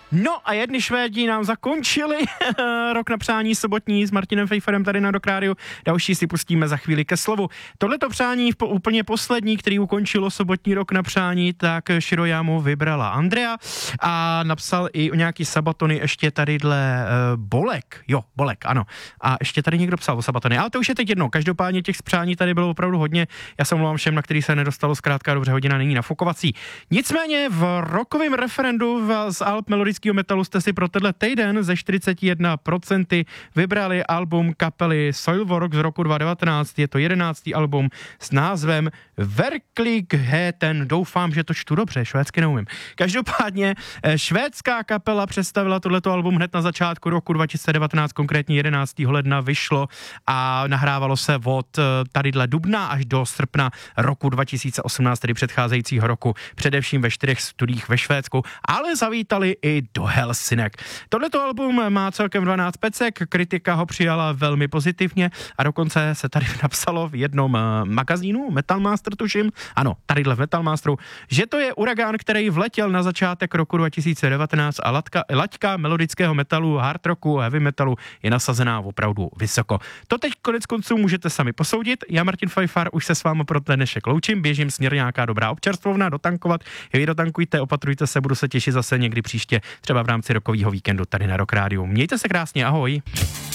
No a jedni Švédi nám zakončili rok na přání sobotní s Martinem Pfeifferem tady na Rock Rádiu. Další si pustíme za chvíli ke slovu. Tohleto přání úplně poslední, který ukončilo sobotní rok na přání, tak Shiroyamu vybrala Andrea a napsal i o nějaký Sabatony ještě tadyhle Bolek. Jo, Bolek, ano. A ještě tady někdo psal o Sabatony, ale to už je teď jedno. Každopádně těch přání tady bylo opravdu hodně. Já se omlouvám všem, na který se nedostalo, zkrátka dobře, hodina není nafukovací. Nicméně v rokovém referendu z alb melodického metalu jste si pro tenhle týden ze 41% vybrali album kapely Soilwork z roku 2019. Je to 11. album s názvem Verkligheten. Doufám, že to čtu dobře, švédsky neumím. Každopádně švédská kapela představila tohleto album hned na začátku roku 2019, konkrétně 11. ledna vyšlo a nahrávalo se od tadyhle dubna až do srpna roku 2018, tedy předcházejícího roku, především ve 4 studiích ve Švédsku, ale zavítali i do Helsinek. Tohleto album má celkem 12 pecek, kritika ho přijala velmi pozitivně a dokonce se tady napsalo v jednom magazínu, Metal Master tuším, ano, tadyhle v Metal Masteru, že to je uragán, který vletěl na začátek roku 2019 a laťka melodického metalu, hard rocku, heavy metalu je nasazená opravdu vysoko. To teď konec konců můžete sami posoudit. Já, Martin Pfeiffer, už se s vámi pro dnešek loučím, běžím směr nějaká dobrá občerstvovna, dotankovat. Vy dotankujte, opatrujte se, budu se těšit zase někdy příště, třeba v rámci rokového víkendu tady na Rock Rádiu. Mějte se krásně, ahoj.